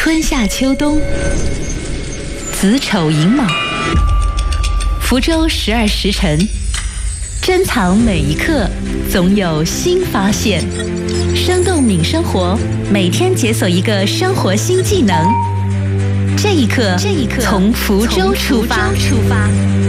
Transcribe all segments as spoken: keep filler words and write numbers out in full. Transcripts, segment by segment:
春夏秋冬，子丑寅卯，福州十二时辰，珍藏每一刻，总有新发现。生动敏生活，每天解锁一个生活新技能。这一刻，这一刻从福州出发。出发。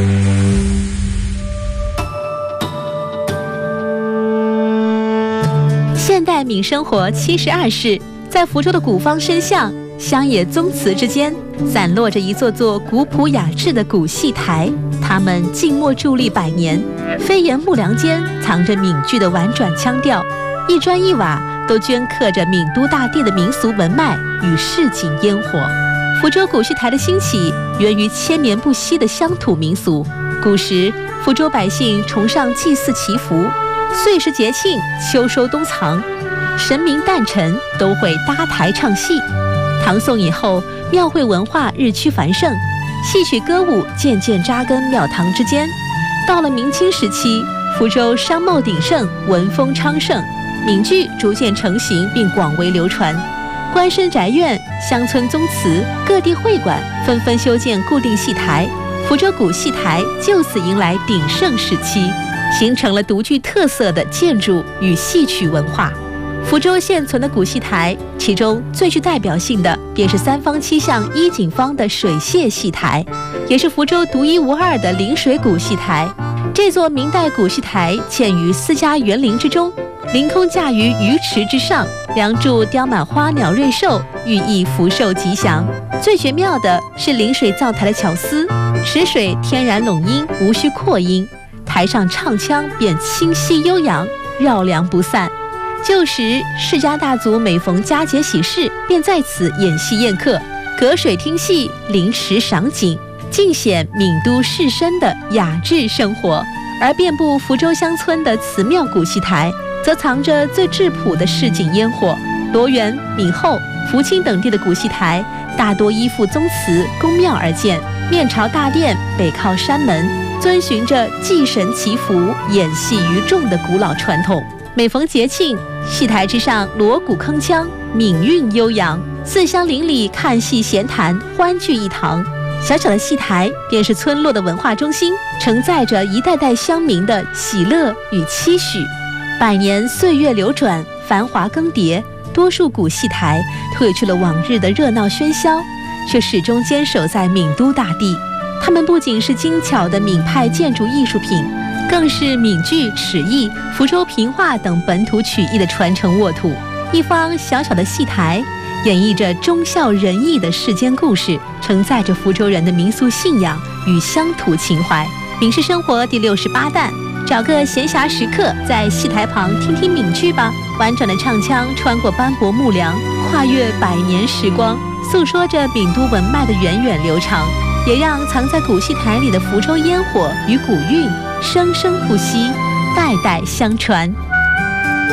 现代敏生活七十二室，在福州的古方深巷、乡野宗祠之间，散落着一座座古朴雅致的古戏台，它们静默伫立百年，飞檐木梁间藏着闽剧的婉转腔调，一砖一瓦都镌刻着闽都大地的民俗文脉与市井烟火。福州古戏台的兴起源于千年不息的乡土民俗。古时，福州百姓崇尚祭祀祈福，岁时节庆、秋收冬藏，神明诞辰都会搭台唱戏。唐宋以后，庙会文化日趋繁盛，戏曲歌舞渐渐扎根庙堂之间。到了明清时期，福州商贸鼎盛，文风昌盛，闽剧逐渐成型并广为流传。官绅宅院、乡村宗祠、各地会馆纷纷修建固定戏台，福州古戏台就此迎来鼎盛时期，形成了独具特色的建筑与戏曲文化。福州现存的古戏台，其中最具代表性的便是三坊七巷一景坊的水榭戏台，也是福州独一无二的临水古戏台。这座明代古戏台建于私家园林之中，凌空架于鱼池之上，梁柱雕满花鸟瑞兽，寓意福寿吉祥。最绝妙的是临水造台的巧思，池水天然拢音，无需扩音，台上唱腔便清晰悠扬，绕梁不散。旧时世家大族每逢佳节喜事，便在此演戏宴客，隔水听戏，临池赏景，尽显闽都士绅的雅致生活。而遍布福州乡村的祠庙古戏台，则藏着最质朴的市井烟火。罗源、闽后、福清等地的古戏台，大多依附宗祠、宫庙而建，面朝大殿，背靠山门，遵循着祭神祈福、演戏于众的古老传统。每逢节庆，戏台之上锣鼓铿锵，闽韵悠扬，四乡邻里看戏闲谈，欢聚一堂。小小的戏台便是村落的文化中心，承载着一代代乡民的喜乐与期许。百年岁月流转，繁华更迭，多数古戏台褪去了往日的热闹喧嚣，却始终坚守在闽都大地。它们不仅是精巧的闽派建筑艺术品，更是闽剧、尺艺、福州评话等本土曲艺的传承沃土。一方小小的戏台，演绎着忠孝仁义的世间故事，承载着福州人的民俗信仰与乡土情怀。闽式生活第六十八弹，找个闲暇时刻，在戏台旁听听闽剧吧。婉转的唱腔穿过斑驳木梁，跨越百年时光，诉说着闽都文脉的源远流长，也让藏在古戏台里的福州烟火与古韵生生不息，代代相传。